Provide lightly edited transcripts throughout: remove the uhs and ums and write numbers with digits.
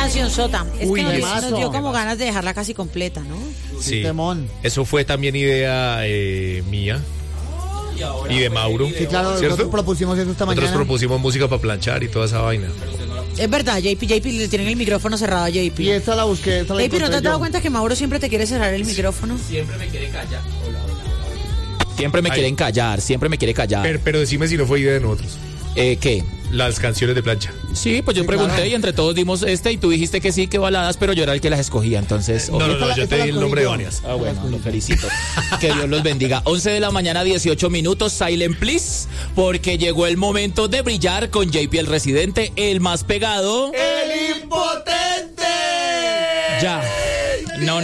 canción sota. Es Uy, que temazo. nos dio como ganas de dejarla casi completa, ¿no? Sí, temón. eso fue también idea mía y de Mauro. Sí, claro, ¿cierto? nosotros propusimos eso esta mañana. Nosotros propusimos música para planchar y toda esa vaina. Es verdad, JP, le tienen el micrófono cerrado a JP. Y esta la busqué, esta la JP, ¿no te encontré has dado yo. cuenta que Mauro siempre te quiere cerrar el micrófono? Siempre me quiere callar, siempre me quiere callar. Pero decime si no fue idea de nosotros. ¿Qué? Las canciones de plancha. Sí, pues yo Sí, pregunté claro. y entre todos dimos y tú dijiste que sí, que baladas, pero yo era el que las escogía, entonces... No, yo esta te di la el nombre de escogí yo. varias. Ah, bueno, lo felicito. Que Dios los bendiga. 11 de la mañana, 18 minutos, silent please, porque llegó el momento de brillar con JP el Residente, el más pegado. ¡El impotente! Ya. No.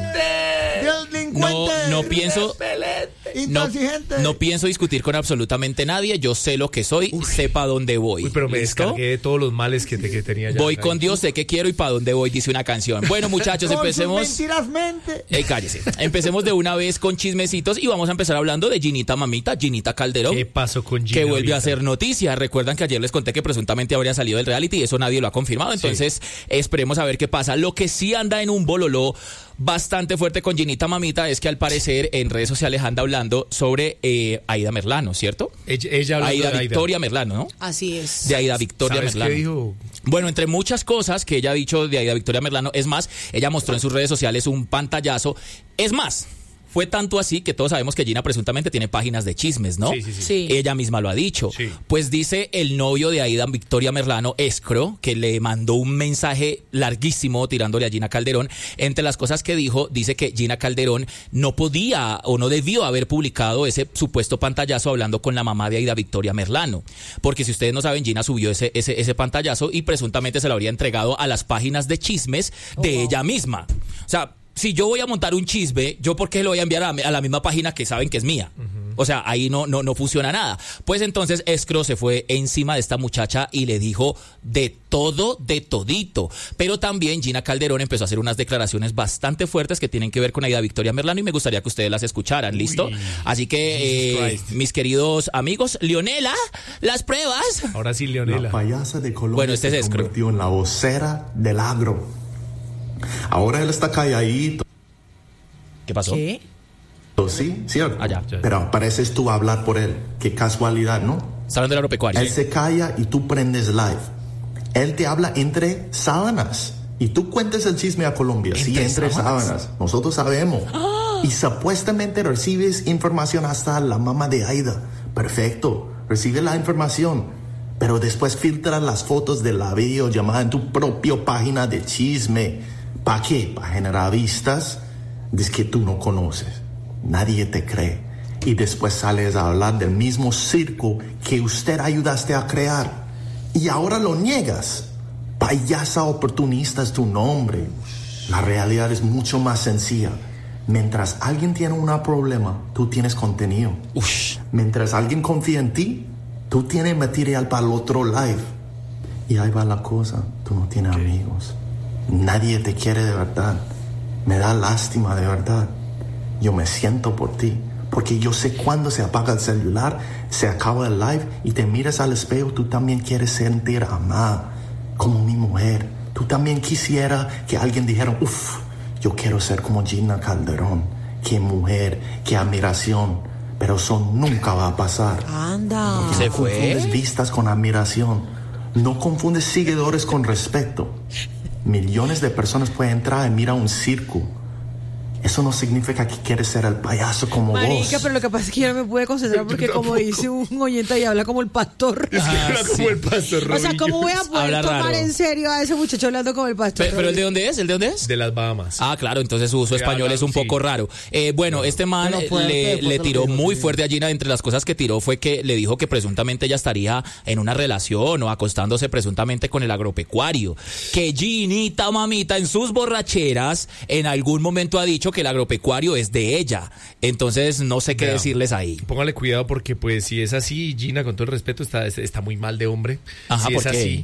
Delincuente. No pienso... Intransigente. No pienso discutir con absolutamente nadie. Yo sé lo que soy, sepa dónde voy. Uy, pero me ¿Listo? descargué de todos los males que tenía ya. Voy con Dios, sé qué quiero y para dónde voy, dice una canción. Bueno, muchachos, Con sus empecemos. mentiras mente. Cállese. Empecemos de una vez con chismecitos y vamos a empezar hablando de Ginita Mamita, Ginita Calderón. ¿Qué pasó con Gina Que vuelve ahorita? a hacer noticia. Recuerdan que ayer les conté que presuntamente habría salido del reality y eso nadie lo ha confirmado. Entonces, esperemos a ver qué pasa. Lo que sí anda en un bololó bastante fuerte con Ginita Mamita es que al parecer en redes sociales anda hablando sobre Aida Merlano, ¿cierto? Ella hablando Aida de Aida. Victoria Merlano, ¿no? Así es. De Aida Victoria ¿Sabes Merlano. qué dijo? Bueno, entre muchas cosas que ella ha dicho de Aida Victoria Merlano, es más, ella mostró en sus redes sociales un pantallazo. Es más, fue tanto así que todos sabemos que Gina presuntamente tiene páginas de chismes, ¿no? Sí. Sí. Ella misma lo ha dicho. Sí. Pues dice el novio de Aida Victoria Merlano, Escro, que le mandó un mensaje larguísimo tirándole a Gina Calderón. Entre las cosas que dijo, dice que Gina Calderón no podía o no debió haber publicado ese supuesto pantallazo hablando con la mamá de Aida Victoria Merlano. Porque si ustedes no saben, Gina subió ese pantallazo y presuntamente se lo habría entregado a las páginas de chismes de ella misma. O sea, si yo voy a montar un chisme, ¿yo por qué lo voy a enviar a la misma página que saben que es mía? O sea, ahí no funciona nada. Pues entonces Escro se fue encima de esta muchacha y le dijo de todo, de todito. Pero también Gina Calderón empezó a hacer unas declaraciones bastante fuertes que tienen que ver con Aida Victoria Merlano y me gustaría que ustedes las escucharan, ¿listo? Uy, Así que, Jesus Christ. mis queridos amigos, Leonela, las pruebas. Ahora sí, La Leonela. payasa de Colombia Bueno, este se es Escro. convirtió en la vocera del agro. Ahora él está calladito, ¿Qué pasó? ¿Qué? sí, cierto. Ah, ya. Pero pareces tú hablar por él. Qué casualidad, ¿no? Está hablando del agropecuario. Él se calla y tú prendes live. Él te habla entre sábanas. Y tú cuentas el chisme a Colombia. Sí, entre sábanas. Nosotros sabemos. Y supuestamente recibes información hasta la mamá de Aida. Perfecto. Recibe la información. Pero después filtra las fotos de la videollamada en tu propia página de chisme. ¿Para qué? Para generar vistas. Dices que tú no conoces. Nadie te cree. Y después sales a hablar del mismo circo que usted ayudaste a crear. Y ahora lo niegas. Payasa oportunista es tu nombre. La realidad es mucho más sencilla. Mientras alguien tiene un problema, tú tienes contenido. Ush. Mientras alguien confía en ti, tú tienes material para el otro live. Y ahí va la cosa. Tú no tienes amigos. Nadie te quiere de verdad. Me da lástima de verdad. Yo me siento por ti. Porque yo sé cuando se apaga el celular, se acaba el live y te miras al espejo, tú también quieres sentir amada. Como mi mujer. Tú también quisiera que alguien dijera, uff, yo quiero ser como Gina Calderón. Qué mujer, qué admiración. Pero eso nunca va a pasar. Anda. Se No fue. confundes vistas con admiración. No confundes seguidores con respeto. Millones de personas pueden entrar y mirar un circo. Eso no significa que quieres ser el payaso como Marica, vos. pero lo que pasa es que yo no me pude concentrar porque como dice un oyente y habla como el pastor. Es que era como el pastor O sea, Robinho. ¿cómo voy a poder Habla tomar raro. en serio a ese muchacho hablando como el pastor? Pero ¿el de dónde es? ¿El de dónde es? De las Bahamas. Ah, claro, entonces su uso español es un poco raro. Bueno, este man Pero fuerte, le tiró fuerte, muy sí. fuerte a Gina. Entre las cosas que tiró fue que le dijo que presuntamente ella estaría en una relación o acostándose presuntamente con el agropecuario. Que Ginita Mamita en sus borracheras en algún momento ha dicho que el agropecuario es de ella. Entonces no sé qué Vea, decirles ahí. Póngale cuidado porque pues si es así, Gina, con todo el respeto, está muy mal de hombre. Ajá, si ¿por es qué? así,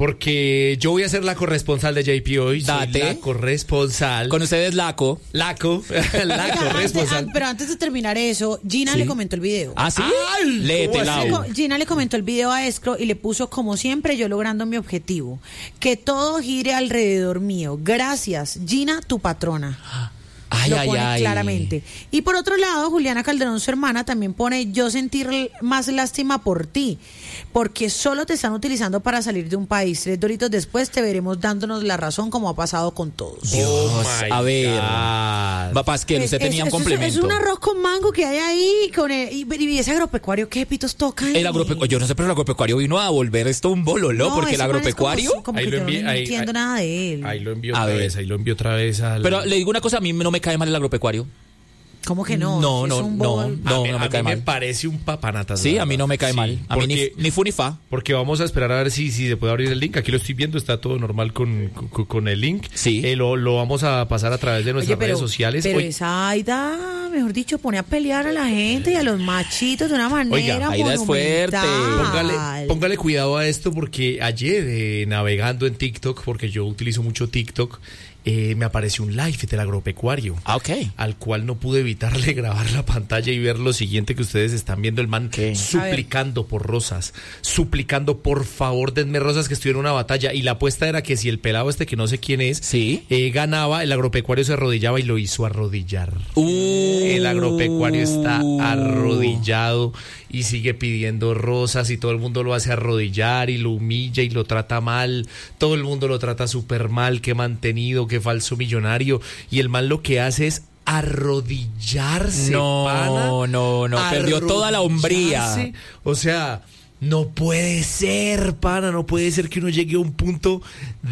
Porque yo voy a ser la corresponsal de JP hoy. Date. Soy la corresponsal. Con ustedes, Laco. La Oiga, corresponsal. pero antes de terminar eso, Gina Sí. le comentó el video. ¿Ah, sí? Ay, Léete, ¿cómo así? Lau. Gina le comentó el video a Escro y le puso, como siempre, yo logrando mi objetivo. Que todo gire alrededor mío. Gracias, Gina, tu patrona. Ay, Lo ay, pone ay. claramente. Y por otro lado, Juliana Calderón, su hermana, también pone, yo sentir más lástima por ti, porque solo te están utilizando para salir de un país. 3 doritos después te veremos dándonos la razón, como ha pasado con todos. Oh my a ver. God. Papás, que usted tenía un Es complemento. un arroz con mango que hay ahí, y ese agropecuario, ¿qué pitos tocan? El agropecuario, yo no sé, pero el agropecuario vino a volver esto un bololó, No, porque el ese man es agropecuario... como Ahí que lo yo no envié- ahí- entiendo nada de él. Ahí lo envió A otra ver. vez. Ahí lo envió otra vez al. Pero le digo una cosa, a mí no me cae mal el agropecuario. ¿Cómo que no? No, Es no, un no. bol. a mí me cae me mal. parece un papanatas. Sí, la a mí verdad. no me cae Sí, mal. A mí porque- ni fu ni fa. Porque vamos a esperar a ver si se puede abrir el link. Aquí lo estoy viendo, está todo normal con el link. Sí. Lo vamos a pasar a través de nuestras Oye, redes sociales. Pero Oye, esa Aida, mejor dicho, pone a pelear a la gente y a los machitos de una manera Oiga, Aida es fuerte. monumental. póngale cuidado a esto porque ayer navegando en TikTok, porque yo utilizo mucho TikTok, me apareció un live del agropecuario. Ah, ok. Al cual no pude evitarle grabar la pantalla y ver lo siguiente que ustedes están viendo, el man ¿Qué? suplicando por rosas, suplicando por favor denme rosas, que estoy en una batalla, y la apuesta era que si el pelado este que no sé quién es Sí. ganaba, el agropecuario se arrodillaba y lo hizo arrodillar. Uh. El agropecuario está arrodillado y sigue pidiendo rosas y todo el mundo lo hace arrodillar y lo humilla y lo trata mal. Todo el mundo lo trata súper mal, qué mantenido, qué falso millonario. Y el man lo que hace es arrodillarse, No, pana. no, perdió toda la hombría. Arrodillarse. O sea, no puede ser, pana, no puede ser que uno llegue a un punto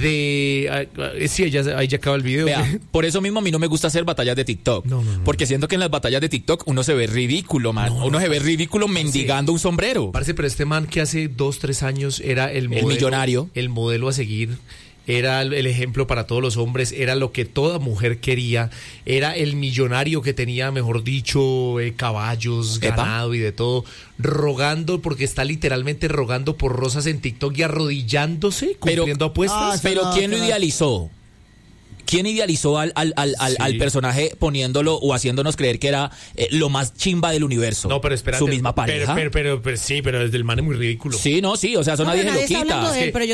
de... sí, ahí ya acaba el video. Vea, por eso mismo a mí no me gusta hacer batallas de TikTok. No. Porque siento que en las batallas de TikTok uno se ve ridículo, man. Uno se ve ridículo mendigando un sombrero. Parce, pero este man que hace 2-3 años era el modelo, millonario. el modelo a seguir, era el ejemplo para todos los hombres, era lo que toda mujer quería, era el millonario que tenía, mejor dicho, caballos, Epa. ganado y de todo, rogando, porque está literalmente rogando por rosas en TikTok y arrodillándose, Pero- cumpliendo apuestas. Pero no, ¿quién lo que no. idealizó? ¿Quién idealizó al Sí. personaje poniéndolo o haciéndonos creer que era lo más chimba del universo? No, pero espérate. Su misma pareja. Pero sí, pero desde el man es muy ridículo. Sí, no, sí, o sea, eso No, nadie pero se lo nadie está quita. hablando de él, pero yo